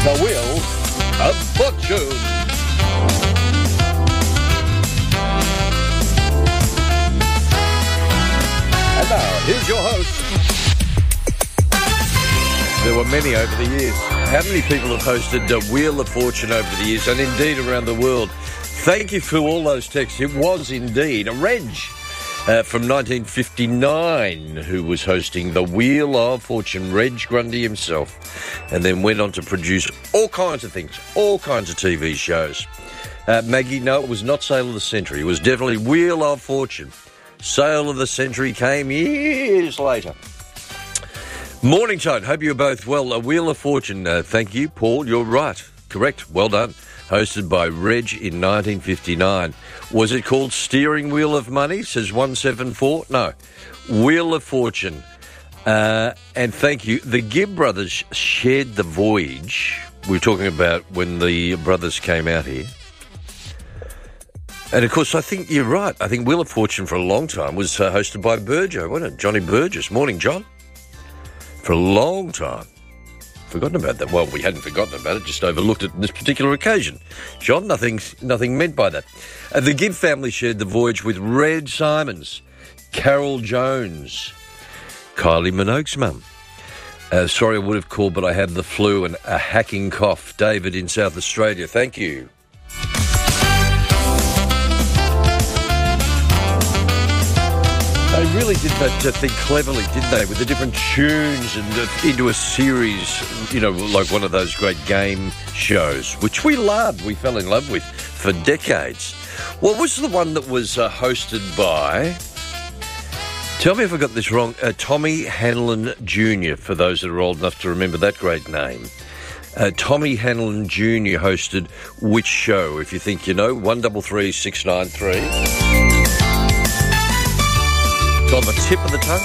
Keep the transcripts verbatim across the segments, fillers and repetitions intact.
The Wheel of Fortune. And now, here's your host. There were many over the years. How many people have hosted the Wheel of Fortune over the years, and indeed around the world? Thank you for all those texts. It was indeed a Reg uh, from nineteen fifty-nine who was hosting the Wheel of Fortune, Reg Grundy himself, and then went on to produce all kinds of things, all kinds of T V shows. Uh, Maggie, no, it was not Sale of the Century. It was definitely Wheel of Fortune. Sale of the Century came years later. Morning, Tone. Hope you're both well. A Wheel of Fortune. Uh, thank you, Paul. You're right. Correct. Well done. Hosted by Reg in nineteen fifty-nine. Was it called Steering Wheel of Money? Says one seven four. No. Wheel of Fortune. Uh, and thank you. The Gibb brothers shared the voyage. We were talking about when the brothers came out here. And, of course, I think you're right. I think Wheel of Fortune for a long time was uh, hosted by Burjo, wasn't it? Johnny Burgess. Morning, John. For a long time. Forgotten about that. Well, we hadn't forgotten about it, just overlooked it on this particular occasion. John, nothing nothing meant by that. Uh, the Gibb family shared the voyage with Red Simons, Carol Jones, Kylie Minogue's mum. Uh, sorry I would have called, but I had the flu and a hacking cough. David in South Australia, thank you. They really did that uh, thing cleverly, didn't they, with the different tunes and uh, into a series, you know, like one of those great game shows, which we loved, we fell in love with for decades. What was the one that was uh, hosted by, tell me if I got this wrong, uh, Tommy Hanlon Junior, for those that are old enough to remember that great name. Uh, Tommy Hanlon Junior hosted which show, if you think you know, one three three six nine three. On the tip of the tongue.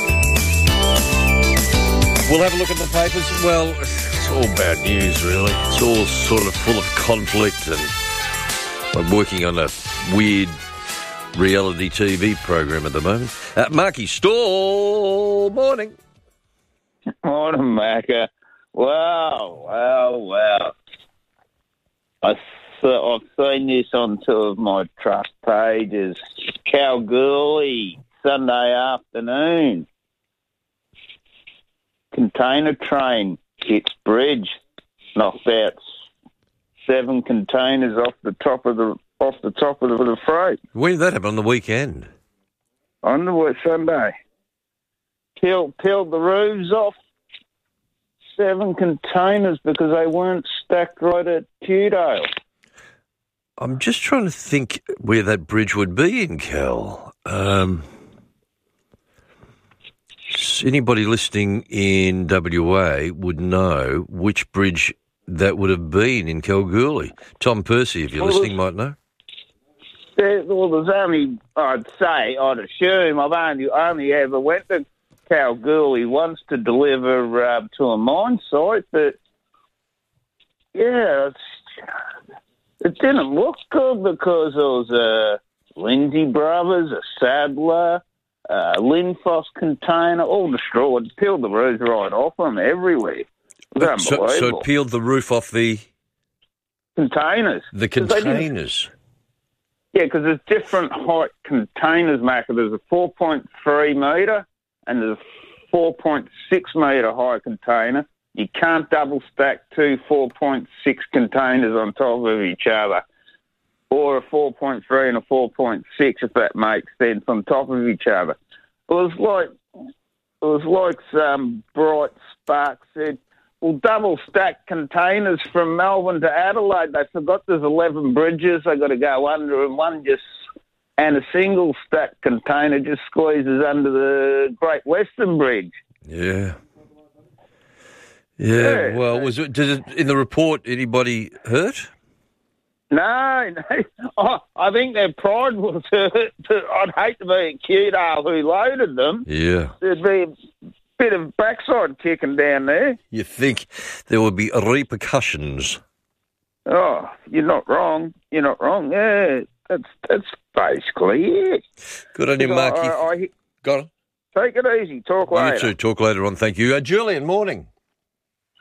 We'll have a look at the papers. Well, it's all bad news, really. It's all sort of full of conflict, and I'm working on a weird reality T V program at the moment. Uh, Marky Stall, morning. Morning, Macca. Wow, wow, wow. I saw, I've seen this on two of my trust pages. Kalgoorlie, Sunday afternoon. Container train hits bridge, knocked out seven containers off the top of the off the top of the, the freight. When did that happen? On the weekend? On the Sunday. Peeled, peeled the roofs off seven containers because they weren't stacked right at Tudale. I'm just trying to think where that bridge would be in Cal. Um... Anybody listening in W A would know which bridge that would have been in Kalgoorlie. Tom Percy, if you're well, listening, might know. There, well, there's only, I'd say, I'd assume, I've only, only ever went to Kalgoorlie once to deliver uh, to a mine site, but, yeah, it's, it didn't look good because there was a Lindsay Brothers, a Sadler, Uh, Linfoss container, all destroyed, peeled the roofs right off them everywhere. It was unbelievable. So, so it peeled the roof off the... Containers. The containers? Yeah, because there's different height containers, Mac. There's a four point three metre and there's a four point six metre high container. You can't double stack two four point six containers on top of each other. Or a four point three and a four point six, if that makes sense, on top of each other. It was like, it was like some bright spark said, well, double stack containers from Melbourne to Adelaide. They forgot there's eleven bridges. They got to go under, and one just, and a single stack container just squeezes under the Great Western Bridge. Yeah. Yeah, yeah. Well, was it, did it, in the report, anybody hurt? No, no. Oh, I think their pride was hurt. I'd hate to be at Tudale who loaded them. Yeah. There'd be a bit of backside kicking down there. You think there would be repercussions? Oh, you're not wrong. You're not wrong. Yeah, that's that's basically it. Good on you, Marky. I, I, I, Got it. Take it easy. Talk later. You too. Talk later on. Thank you. Uh, Julian, morning.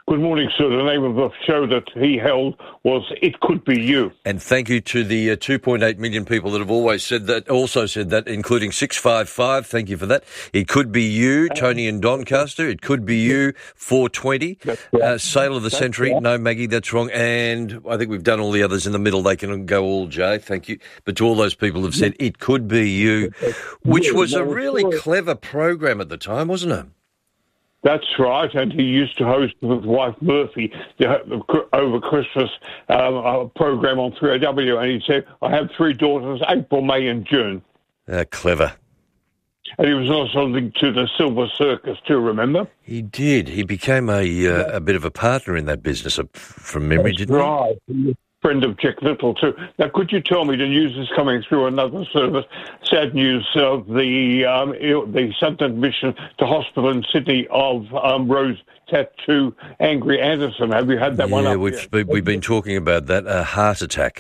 Good morning, sir. The name of the show that he held was It Could Be You. And thank you to the uh, two point eight million people that have always said that, also said that, including six five five. Thank you for that. It Could Be You, Tony in Doncaster. It Could Be You, four twenty. Uh, Sale of the That's Century. right. No, Maggie, that's wrong. And I think we've done all the others in the middle. They can go all, Jay. Thank you. But to all those people who have said It Could Be You, which was a really clever program at the time, wasn't it? That's right, and he used to host with wife Murphy the, the, over Christmas um, a program on three A W, and he said, I have three daughters, April, May and June. Uh, clever. And he was also linked to the Silver Circus too, remember? He did. He became a uh, a bit of a partner in that business uh, from memory, That's didn't right. he? Friend of Jack Little too. Now, could you tell me, the news is coming through another service, sad news of the um, the sudden admission to hospital in Sydney of um, Rose Tattoo Angry Anderson. Have you had that yeah, one up we've yet? been, we've been talking about that. A heart attack.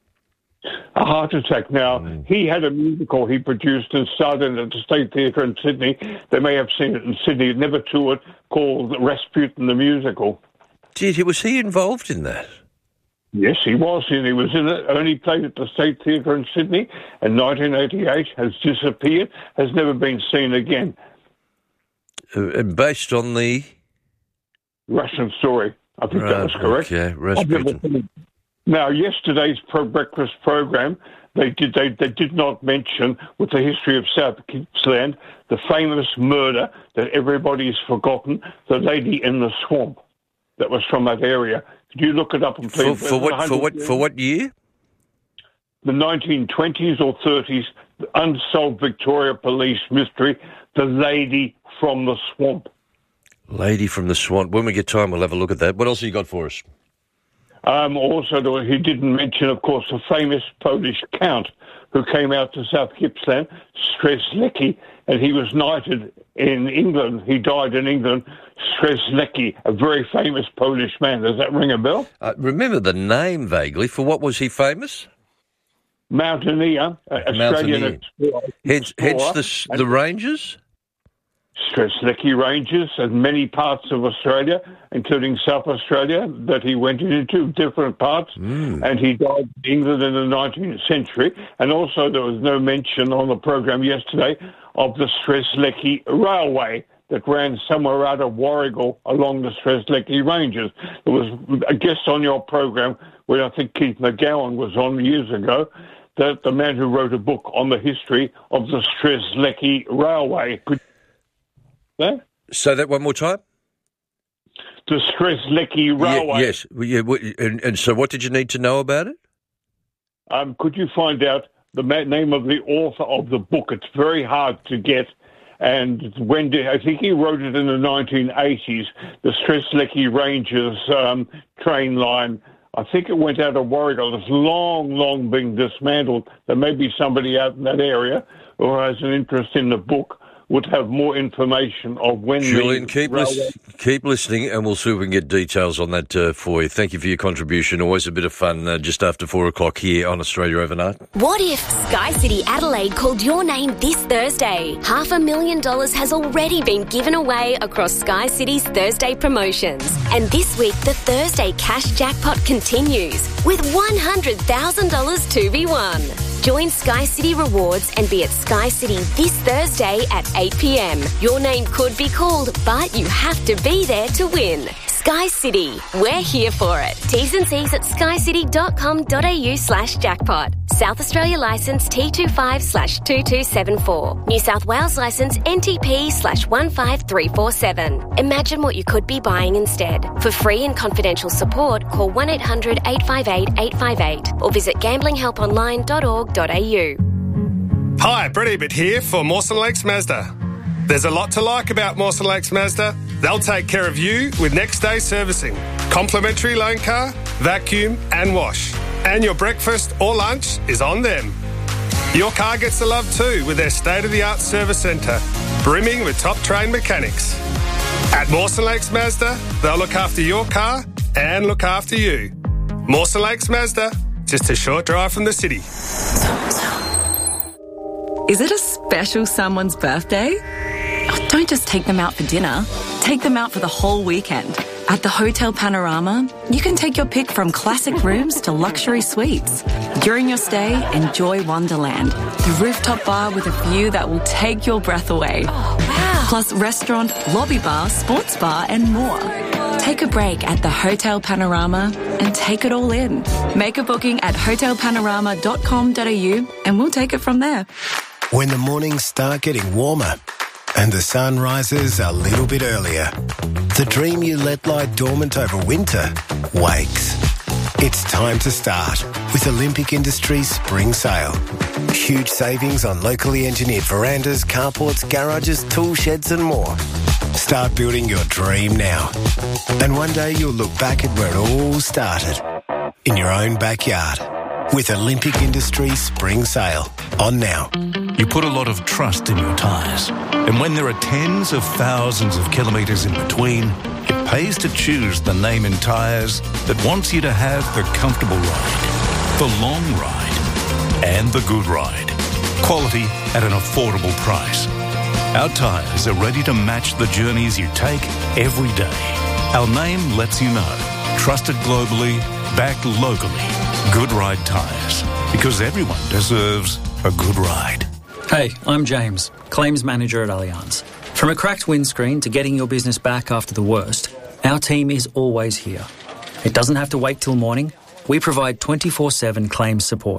A heart attack. Now, Mm. he had a musical he produced and started at the State Theatre in Sydney. They may have seen it in Sydney, it never toured, called Rasputin the Musical. Did was he involved in that? Yes, he was, and he was in it, only played at the State Theatre in Sydney in nineteen eighty-eight, has disappeared, has never been seen again. Uh, and based on the... Russian story. I think Right, that was correct. okay, I've never Rasputin. seen it. Now, yesterday's pro breakfast program, they did they, they did not mention, with the history of South Gippsland, the famous murder that everybody's forgotten, the lady in the swamp that was from that area. Could you look it up and For, please? for what? For what? For what year? The nineteen twenties or thirties, the unsolved Victoria police mystery, the lady from the swamp. Lady from the Swamp. When we get time, we'll have a look at that. What else have you got for us? Um, also, there was- he didn't mention, of course, the famous Polish count who came out to South Gippsland, Strzelecki, and he was knighted in England. He died in England. Strzelecki, a very famous Polish man. Does that ring a bell? I remember the name vaguely. For what was he famous? Mountaineer, uh, Australian Mountaineer. explorer. Hence, hence explorer, the s- the Rangers. Strzelecki Ranges and many parts of Australia, including South Australia, that he went into different parts, Mm. and he died in England in the nineteenth century. And also there was no mention on the program yesterday of the Strzelecki Railway that ran somewhere out of Warragul along the Strzelecki Ranges. There was a guest on your program where I think Keith McGowan was on years ago, that the man who wrote a book on the history of the Strzelecki Railway. Could yeah? Say that one more time. The Strzelecki Railway. Ye- yes. Well, yeah, well, and, and so what did you need to know about it? Um, could you find out the ma- name of the author of the book? It's very hard to get. And when did, I think he wrote it in the nineteen eighties, the Strzelecki Ranges um, train line. I think it went out of Warragul. It's long, long been dismantled. There may be somebody out in that area who has an interest in the book, would have more information of when Julian, the keep, railway- lis- keep listening and we'll see if we can get details on that uh, for you. Thank you for your contribution. Always a bit of fun uh, just after four o'clock here on Australia Overnight. What if Sky City Adelaide called your name this Thursday? Half a million dollars has already been given away across Sky City's Thursday promotions. And this week, the Thursday cash jackpot continues with one hundred thousand dollars to be won. Join Sky City Rewards and be at Sky City this Thursday at eight p.m. Your name could be called, but you have to be there to win. Sky City, we're here for it. T's and C's at skycity.com.au slash jackpot. South Australia licence T twenty-five slash two two seven four. New South Wales licence N T P slash one five three four seven. Imagine what you could be buying instead. For free and confidential support, call one eight hundred eight five eight eight five eight or visit gambling help online dot org dot a u. Hi, Brett Ebert here for Mawson Lakes Mazda. There's a lot to like about Mawson Lakes Mazda. They'll take care of you with next day servicing, complimentary loan car, vacuum and wash. And your breakfast or lunch is on them. Your car gets the love too with their state-of-the-art service centre, brimming with top-trained mechanics. At Mawson Lakes Mazda, they'll look after your car and look after you. Mawson Lakes Mazda, just a short drive from the city. Is it a special someone's birthday? Oh, don't just take them out for dinner. Take them out for the whole weekend. At the Hotel Panorama, you can take your pick from classic rooms to luxury suites. During your stay, enjoy Wonderland, the rooftop bar with a view that will take your breath away. Oh, wow. Plus restaurant, lobby bar, sports bar and more. Take a break at the Hotel Panorama and take it all in. Make a booking at hotel panorama dot com dot a u and we'll take it from there. When the mornings start getting warmer and the sun rises a little bit earlier, the dream you let lie dormant over winter wakes. It's time to start with Olympic Industries Spring Sale. Huge savings on locally engineered verandas, carports, garages, tool sheds and more. Start building your dream now. And one day you'll look back at where it all started, in your own backyard, with Olympic Industries Spring Sale on now. You put a lot of trust in your tyres. And when there are tens of thousands of kilometres in between, it pays to choose the name in tyres that wants you to have the comfortable ride, the long ride, and the good ride. Quality at an affordable price. Our tyres are ready to match the journeys you take every day. Our name lets you know. Trusted globally, backed locally. Good Ride Tyres. Because everyone deserves a good ride. Hey, I'm James, Claims Manager at Allianz. From a cracked windscreen to getting your business back after the worst, our team is always here. It doesn't have to wait till morning. We provide twenty-four seven claims support.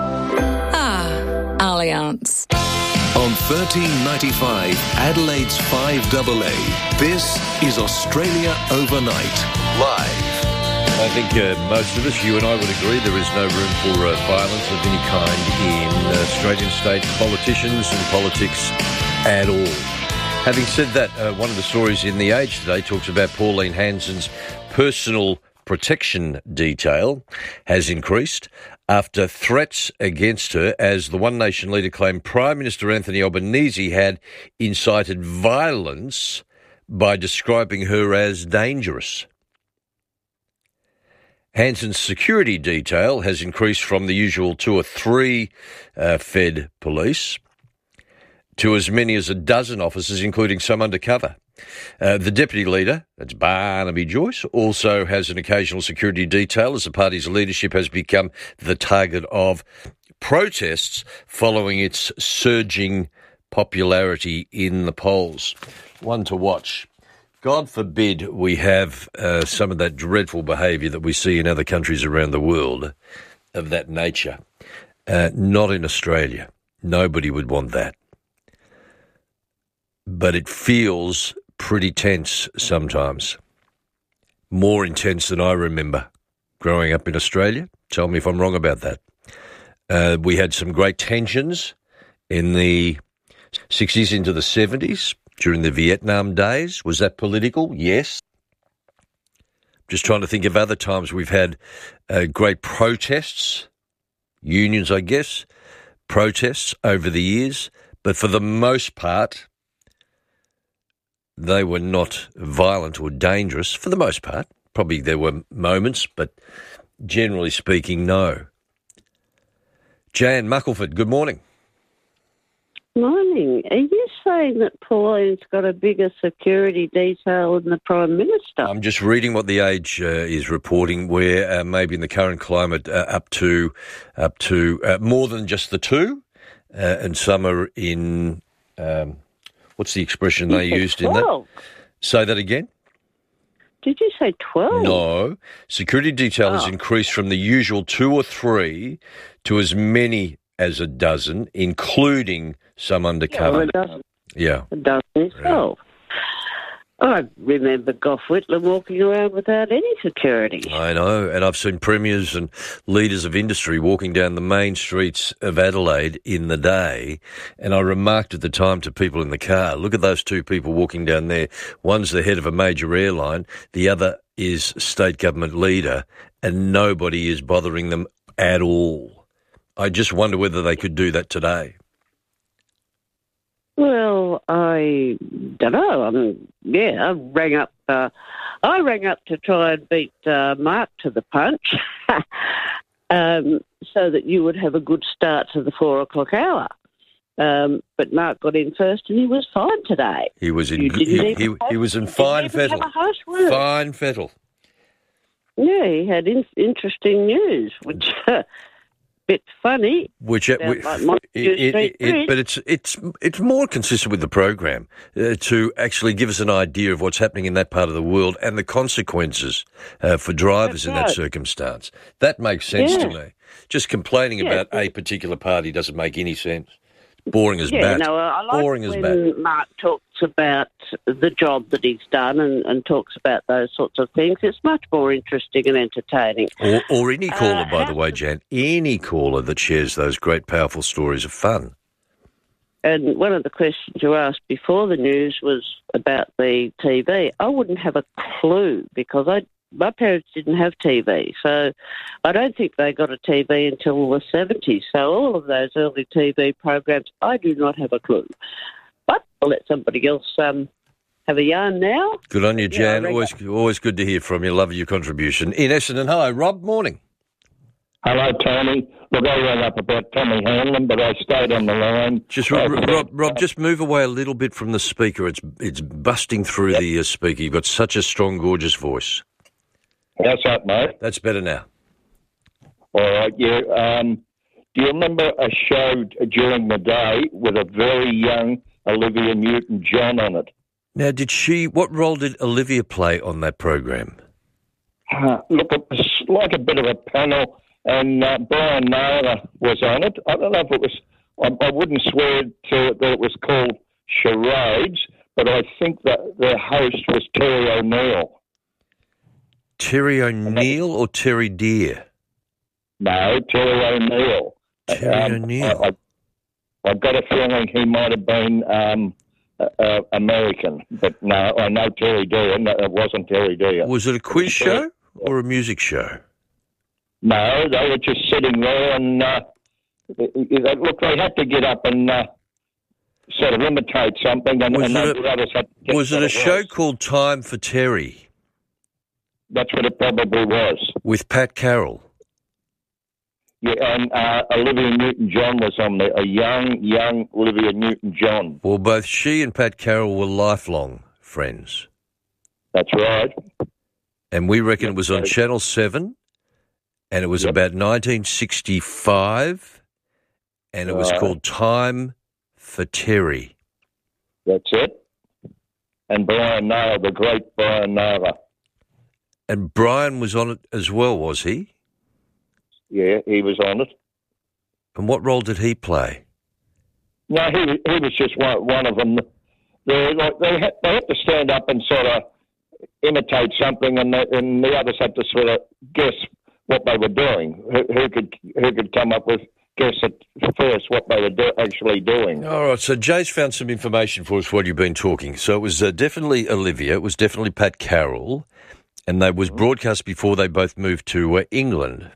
Ah, Allianz. On thirteen ninety-five, Adelaide's five A A, this is Australia Overnight, live. I think uh, most of us, you and I would agree, there is no room for uh, violence of any kind in uh, Australian state politicians and politics at all. Having said that, uh, one of the stories in The Age today talks about Pauline Hanson's personal protection detail has increased after threats against her as the One Nation leader claimed Prime Minister Anthony Albanese had incited violence by describing her as dangerous. Hanson's security detail has increased from the usual two or three uh, Fed police to as many as a dozen officers, including some undercover. Uh, the deputy leader, that's Barnaby Joyce, also has an occasional security detail as the party's leadership has become the target of protests following its surging popularity in the polls. One to watch. God forbid we have uh, some of that dreadful behaviour that we see in other countries around the world of that nature. Uh, not in Australia. Nobody would want that. But it feels pretty tense sometimes. More intense than I remember growing up in Australia. Tell me if I'm wrong about that. Uh, we had some great tensions in the sixties into the seventies. During the Vietnam days. Was that political? Yes. Just trying to think of other times we've had uh, great protests, unions, I guess, protests over the years. But for the most part, they were not violent or dangerous, for the most part. Probably there were moments, but generally speaking, no. Jan Muckleford, good morning. Morning. Are you saying that Pauline's got a bigger security detail than the Prime Minister? I'm just reading what The Age uh, is reporting, where uh, maybe in the current climate uh, up to up to uh, more than just the two, uh, and some are in, um, what's the expression they used in that? Say that again? Did you say twelve? No. Security detail oh. has increased from the usual two or three to as many as a dozen, including some undercover. Yeah, a dozen. Yeah. A dozen as well. I remember Gough Whitlam walking around without any security. I know, and I've seen premiers and leaders of industry walking down the main streets of Adelaide in the day, and I remarked at the time to people in the car, look at those two people walking down there. One's the head of a major airline, the other is state government leader, and nobody is bothering them at all. I just wonder whether they could do that today. Well, I don't know. I mean, yeah, I rang up. Uh, I rang up to try and beat uh, Mark to the punch, um, so that you would have a good start to the four o'clock hour. Um, but Mark got in first, and he was fine today. He was in You he, didn't he, even he was in have- fine didn't even fettle. have a harsh word. Fine fettle. Yeah, he had in- interesting news, which a bit funny. Which it, Sounds like Montague it- it- Street it- Bridge. but it's it's it's more consistent with the program uh, to actually give us an idea of what's happening in that part of the world and the consequences uh, for drivers That's in right. that circumstance. That makes sense Yeah. to me. Just complaining Yeah, about but- a particular party doesn't make any sense. Boring as Yeah, bat. no, I like Boring as when bat. Mark talks about the job that he's done and, and talks about those sorts of things. It's much more interesting and entertaining. Or, or any caller, Uh, by how- the way, Jan, any caller that shares those great, powerful stories of fun. And one of the questions you asked before the news was about the T V. I wouldn't have a clue because I my parents didn't have T V, so I don't think they got a T V until the seventies. So all of those early T V programs, I do not have a clue. But I'll let somebody else um, have a yarn now. Good on you, Yeah, Jan. I always, always good to hear from you. Love your contribution. In Essendon, hello, Rob. Morning. Hello, Tony. Look, I rang up about Tommy Hanlon, but I stayed on the line. Just Uh, Rob, Rob, Rob, just move away a little bit from the speaker. It's it's busting through Yep. the uh, speaker. You've got such a strong, gorgeous voice. How's that, mate? That's better now. All right, yeah. Um, do you remember a show during the day with a very young Olivia Newton-John on it? Now, did she? What role did Olivia play on that program? Uh, look, it was like a bit of a panel, and uh, Brian Naylor was on it. I don't know if it was, I, I wouldn't swear to it that it was called Charades, but I think that their host was Terry O'Neill. Terry O'Neill or Terry Deer? No, Terry O'Neill. Terry Um, O'Neill. I, I, I've got a feeling he might have been um, uh, uh, American, but no, I know Terry Deer. No, it wasn't Terry Deer. Was it a quiz show or a music show? No, they were just sitting there, and uh, they- they- look, they had to get up and uh, sort of imitate something, and, Was and it the a- others had to guess Was it what a show was. called Time for Terry That's what it probably was. with Pat Carroll? Yeah, and uh, Olivia Newton-John was on there, a young, young Olivia Newton-John. Well, both she and Pat Carroll were lifelong friends. That's right. And we reckon it was on Yep. Channel seven, and it was Yep. about nineteen sixty-five, and it was Right. called Time for Terry. That's it. And Brian Naylor, the great Brian Naylor. And Brian was on it as well, was he? Yeah, he was on it. And what role did he play? No, he he was just one one of them. They like they had they had to stand up and sort of imitate something, and the, and the others had to sort of guess what they were doing. Who, who could who could come up with guess at first what they were do, actually doing? All right, so Jay's found some information for us while you've been talking. So it was uh, definitely Olivia, it was definitely Pat Carroll, and they was broadcast before they both moved to uh, England.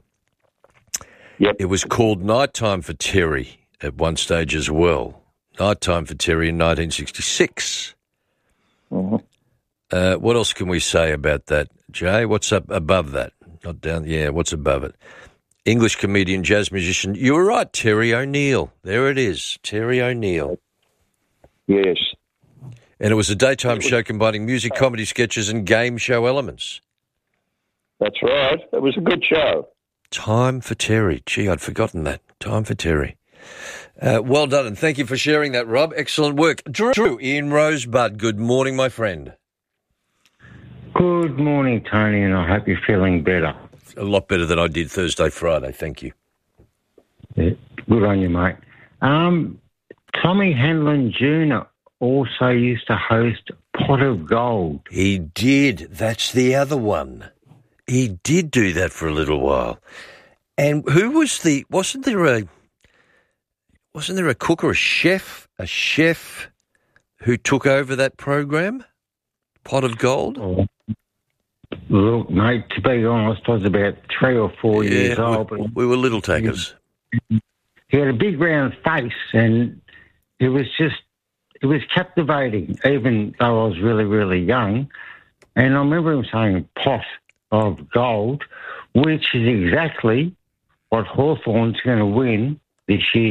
Yep. It was called Nighttime for Terry at one stage as well. Nighttime for Terry in nineteen sixty-six. Mm-hmm. Uh, what else can we say about that, Jay? What's up above that? Not down. Yeah, what's above it? English comedian, jazz musician. You were right, Terry O'Neill. There it is, Terry O'Neill. Yes. And it was a daytime show combining music, comedy sketches, and game show elements. That's right. It was a good show. Time for Terry. Gee, I'd forgotten that. Time for Terry. Uh, well done, and thank you for sharing that, Rob. Excellent work. Drew, Drew in Rosebud, good morning, my friend. Good morning, Tony, and I hope you're feeling better. A lot better than I did Thursday, Friday, thank you. Yeah, good on you, mate. Um, Tommy Hanlon Junior also used to host Pot of Gold. He did. That's the other one. He did do that for a little while. And who was the, wasn't there a, wasn't there a cook or a chef, a chef who took over that program? Pot of Gold? Oh, look, mate, to be honest, I was about three or four Yeah, years we, old. But we were little takers. he had a big round face, and it was just, it was captivating, even though I was really, really young. And I remember him saying pot of gold, which is exactly what Hawthorn's going to win this year.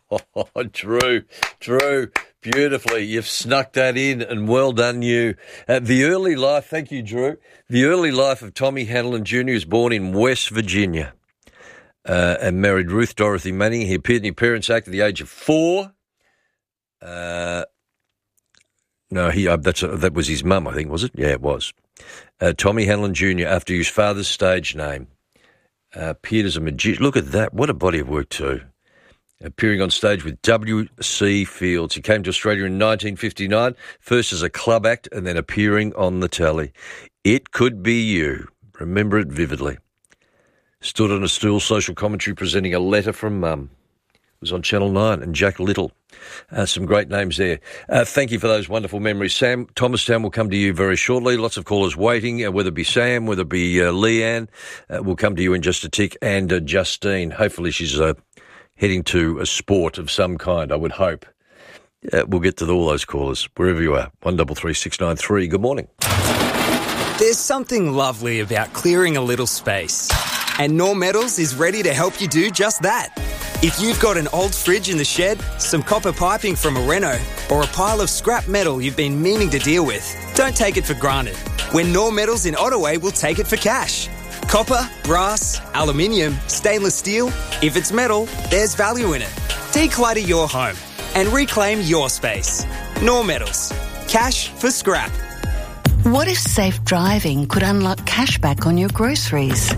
Oh, Drew, Drew, beautifully. You've snuck that in, and well done you. Uh, the early life, thank you, Drew. The early life of Tommy Hanlon Junior was born in West Virginia uh, and married Ruth Dorothy Manning. He appeared in Your Parents Act at the age of four. Uh, no, he uh, that's uh, that was his mum, I think, was it? Yeah, it was. Uh, Tommy Hanlon Junior, after his father's stage name, uh, appeared as a magician. Look at that. What a body of work, too. Appearing on stage with W C Fields. He came to Australia in nineteen fifty-nine, first as a club act and then appearing on the telly. It Could Be You. Remember it vividly. Stood on a stool, social commentary, presenting A Letter from Mum. Was on Channel nine, and Jack Little. Uh, some great names there. Uh, thank you for those wonderful memories. Sam Thomastown will come to you very shortly. Lots of callers waiting, uh, whether it be Sam, whether it be uh, Leanne. Uh, we'll come to you in just a tick. And uh, Justine, hopefully she's uh, heading to a sport of some kind, I would hope. Uh, we'll get to all those callers, wherever you are. one three three six nine three. Good morning. There's something lovely about clearing a little space. And Knorr Metals is ready to help you do just that. If you've got an old fridge in the shed, some copper piping from a reno, or a pile of scrap metal you've been meaning to deal with, don't take it for granted. When Knorr Metals in Ottaway will take it for cash. Copper, brass, aluminium, stainless steel, if it's metal, there's value in it. Declutter your home and reclaim your space. Knorr Metals. Cash for scrap. What if safe driving could unlock cashback on your groceries?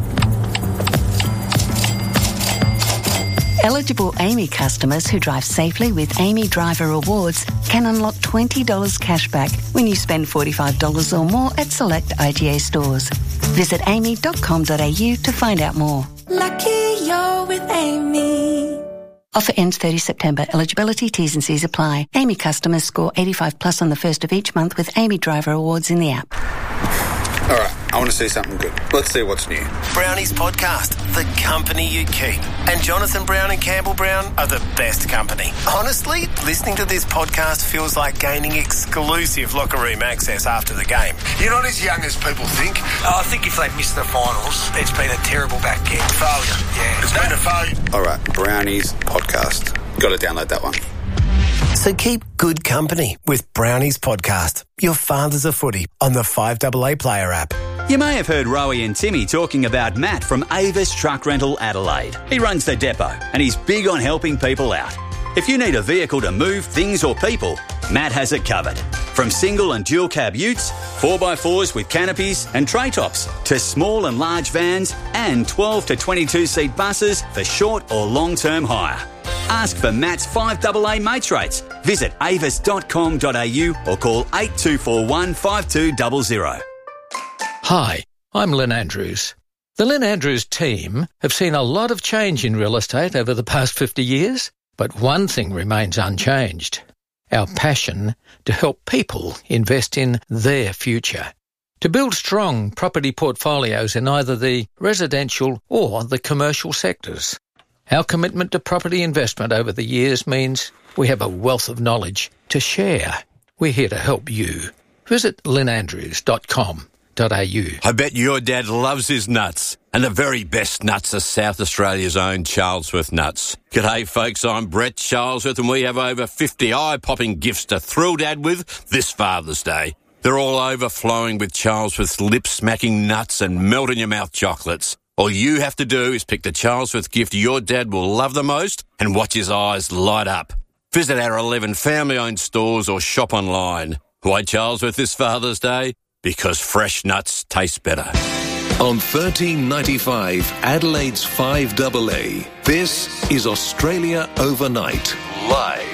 Eligible Amy customers who drive safely with Amy Driver Rewards can unlock twenty dollars cashback when you spend forty-five dollars or more at select I G A stores. Visit amy dot com dot a u to find out more. Lucky you're with Amy. Offer ends thirtieth September. Eligibility, T's and C's apply. Amy customers score eighty-five plus on the first of each month with Amy Driver Awards in the app. All right, I want to see something good. Let's see what's new. Brownies Podcast, the company you keep. And Jonathan Brown and Campbell Brown are the best company. Honestly, listening to this podcast feels like gaining exclusive locker room access after the game. You're not as young as people think. Oh, I think if they miss the finals, it's been a terrible back kick. Failure, yeah. It's been a failure. All right, Brownies Podcast. Got to download that one. So keep good company with Brownies Podcast, Your Father's a Footy, on the five A A Player app. You may have heard Rowie and Timmy talking about Matt from Avis Truck Rental Adelaide. He runs the depot and he's big on helping people out. If you need a vehicle to move things or people, Matt has it covered. From single and dual cab utes, four by fours with canopies and tray tops, to small and large vans and twelve to twenty-two seat buses for short or long-term hire. Ask for Matt's five A A mates rates. Visit avis dot com dot a u or call eight two four one, five two zero zero. Hi, I'm Lynn Andrews. The Lynn Andrews team have seen a lot of change in real estate over the past fifty years, but one thing remains unchanged: our passion to help people invest in their future, to build strong property portfolios in either the residential or the commercial sectors. Our commitment to property investment over the years means we have a wealth of knowledge to share. We're here to help you. Visit lynn andrews dot com. I bet your dad loves his nuts. And the very best nuts are South Australia's own Charlesworth nuts. G'day folks, I'm Brett Charlesworth and we have over fifty eye-popping gifts to thrill Dad with this Father's Day. They're all overflowing with Charlesworth's lip-smacking nuts and melt-in-your-mouth chocolates. All you have to do is pick the Charlesworth gift your dad will love the most and watch his eyes light up. Visit our eleven family-owned stores or shop online. Why Charlesworth this Father's Day? Because fresh nuts taste better. On thirteen ninety-five, Adelaide's five A A, this is Australia Overnight, live